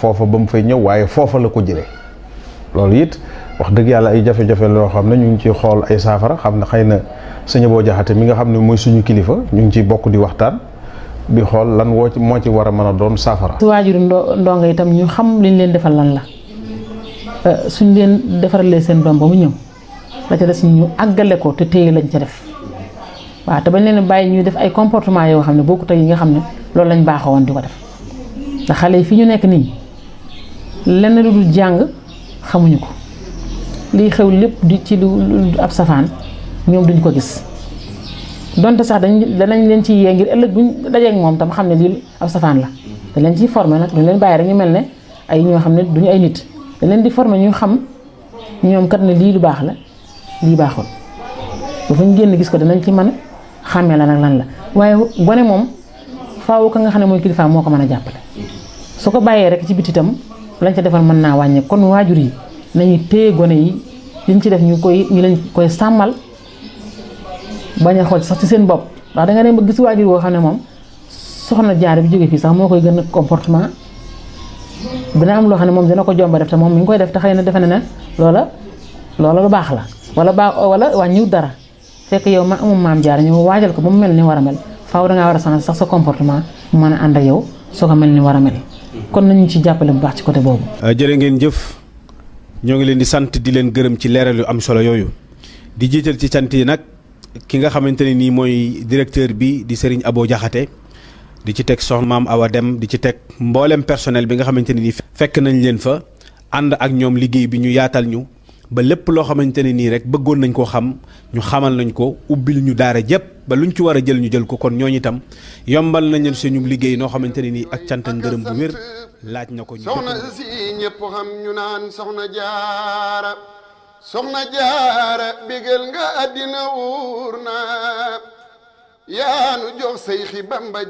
foofa ba mu fay ñëw waaye foofa la ko jëlee loolu it wax dëgg yàlla ay jafe-jafe loo xam ne ñu ngi ciy xool ay saafara xam ne xëy na sëñ Abo Jaxate mi nga xam ne mooy suñu kilifa ñu ngi ciy bokk di waxtaan di xool lan moo ci war a mën a doon saafara. su waajuru ndongo itam ñu xam liñ leen defal lan la suñ leen defaralee seen doom ba mu ñëw la ca des ñu àggale ko te téye lañ ca def waaw te bañ leen bàyyi ñuy def ay comportement yoo xam ne bokkut ak yi nga xam ne loolu lañ baaxoon di ko def ndax xale yi fi ñu nekk nii lenn lu dul jàng xamuñu ko liy xew lépp di ci lu ab safaan ñoom duñ ko gis donte sax danañ leen ci yee ngir ëllëg buñ dajeek moom tam xam ne lii ab safaan la dañ leen ciy formé nag duñ leen bàyyi rek ñu mel ne ay ñoo xam ne duñu ay nit dañ leen di formé ñu xam ñoom kat ne lii lu baax la lii baaxul bu fa ñu génn gis ko danañ ci mën a xàmmee la nag lan la waaye gone moom faaw ka nga xam ne mooy kilifa moo ko mën a jàppale su ko bàyyee rek ci biti itam lañ ca defal mën naa wàññe kon waajur yi nañu téye gone yi liñ ci def ñu leen koy sàmmal bañ a xool sax ci seen bopp ndax da nga dem ba gis waajur woo xam ne moom soxna jaar bi jóge fii sax moo koy gën a comportement dina am loo xam ne moom dina ko jomba def te moom mi ngi koy def te xëy na defe na ne loola lu baax la wala wàññiwut dara fekk yow ma amum maam jaar ñu waajal ko ba mu mel ni war a mel faaw dangaa war a changer sax sa comportement mu mën a ànd ak yow soo ko mel ni war a mel kon nañu ci jàppale bu baax ci côté boobu. jërë ngeen jëf ñoo ngi leen di sant di leen gërëm ci leeral yu am solo yooyu di jiital ci cant yi nag ki nga xamante ne nii mooy directeur bi di Serigne Abo Jaxate di ci teg soxna Maam Awa Dem di ci teg mboolem personnel bi nga xamante ne nii fekk nañ leen fa ànd ak ñoom liggéey bi ñu yaatal ñu ba lépp loo xamante ne nii rek bëggoon nañ koo xam ñu xamal nañ ko ubbil ñu daara jëpp ba luñ ci war a jël ñu jël ko kon ñooñu itam yombal nañ leen suñu liggéey noo xamante ne nii ak cant ak ngërëm bu wér laaj na ko. soxna si ñëpp xam ñu naan soxna jaara bégal nga àddina wuur na yaanu jox say xi Bamba